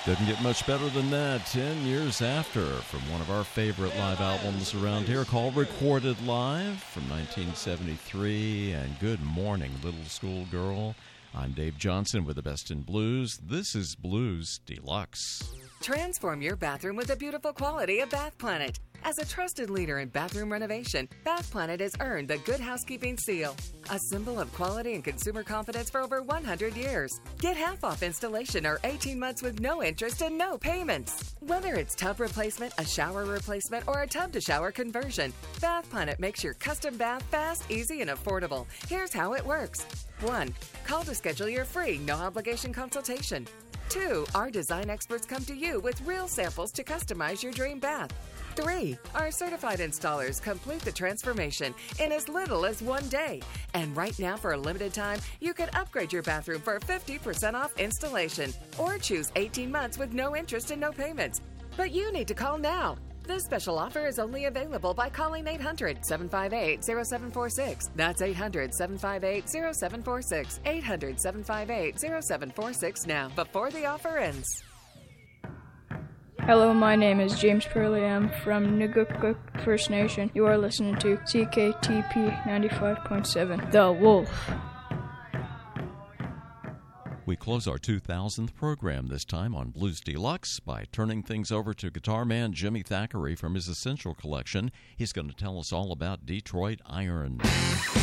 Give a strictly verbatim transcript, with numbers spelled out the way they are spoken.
Doesn't get much better than that. Ten years after, from one of our favorite live albums around here called Recorded Live from nineteen seventy-three. And good morning, little schoolgirl. I'm Dave Johnson with the Best in Blues. This is Blues Deluxe. Transform your bathroom with the beautiful quality of Bath Planet. As a trusted leader in bathroom renovation, Bath Planet has earned the Good Housekeeping seal, a symbol of quality and consumer confidence for over one hundred years. Get half off installation or eighteen months with no interest and no payments. Whether it's tub replacement, a shower replacement, or a tub-to-shower conversion, Bath Planet makes your custom bath fast, easy, and affordable. Here's how it works. One, call to schedule your free, no-obligation consultation. Two, our design experts come to you with real samples to customize your dream bath. Three, our certified installers complete the transformation in as little as one day. And right now, for a limited time, you can upgrade your bathroom for fifty percent off installation or choose eighteen months with no interest and no payments. But you need to call now. This special offer is only available by calling eight hundred, seven five eight, zero seven four six. That's eight hundred, seven five eight, zero seven four six. eight hundred, seven five eight, zero seven four six now, before the offer ends. Hello, my name is James Purley. I'm from Nugukuk First Nation. You are listening to C K T P ninety-five point seven, The Wolf. We close our two thousandth program this time on Blues Deluxe by turning things over to guitar man Jimmy Thackeray from his Essential Collection. He's going to tell us all about Detroit Iron.